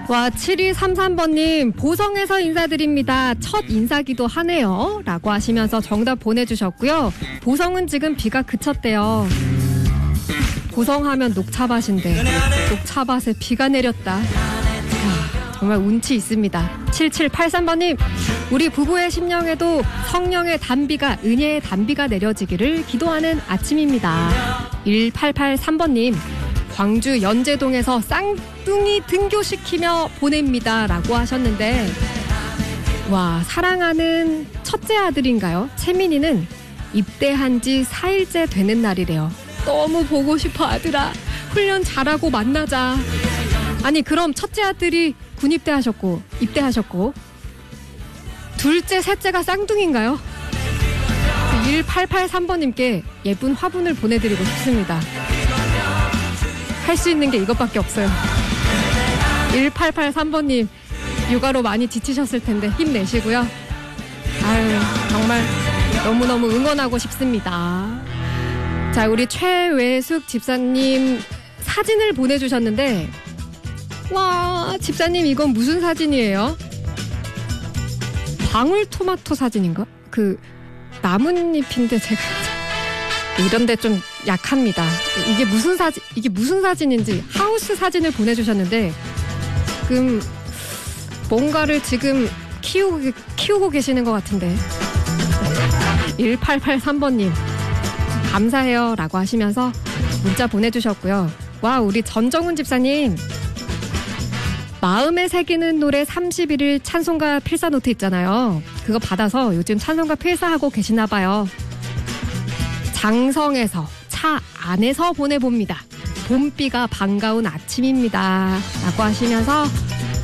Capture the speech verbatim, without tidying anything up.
와, 칠이삼삼 번님 보성에서 인사드립니다. 첫 인사기도 하네요 라고 하시면서 정답 보내주셨고요. 보성은 지금 비가 그쳤대요. 보성하면 녹차밭인데 녹차밭에 비가 내렸다. 아, 정말 운치 있습니다. 칠칠팔삼 번님 우리 부부의 심령에도 성령의 단비가 은혜의 단비가 내려지기를 기도하는 아침입니다. 일팔팔삼 번님 광주 연제동에서 쌍둥이 등교시키며 보냅니다 라고 하셨는데, 와, 사랑하는 첫째 아들인가요? 채민이는 입대한 지 사 일째 되는 날이래요. 너무 보고 싶어 아들아. 훈련 잘하고 만나자. 아니 그럼 첫째 아들이 군입대 하셨고 입대하셨고 둘째 셋째가 쌍둥이인가요? 일팔팔삼 번님께 예쁜 화분을 보내드리고 싶습니다. 할 수 있는 게 이것밖에 없어요. 일팔팔삼 번님 육아로 많이 지치셨을 텐데 힘내시고요. 아유 정말 너무너무 응원하고 싶습니다. 자, 우리 최외숙 집사님 사진을 보내주셨는데, 와, 집사님 이건 무슨 사진이에요? 방울토마토 사진인가? 그 나뭇잎인데 제가 이런데 좀 약합니다. 이게 무슨 사진, 이게 무슨 사진인지 하우스 사진을 보내주셨는데 지금 뭔가를 지금 키우고, 키우고 계시는 것 같은데. 일팔팔삼 번님 감사해요 라고 하시면서 문자 보내주셨고요. 와, 우리 전정훈 집사님 마음에 새기는 노래 삼십일 일 찬송가 필사노트 있잖아요. 그거 받아서 요즘 찬송가 필사하고 계시나 봐요. 장성에서 차 안에서 보내봅니다. 봄비가 반가운 아침입니다 라고 하시면서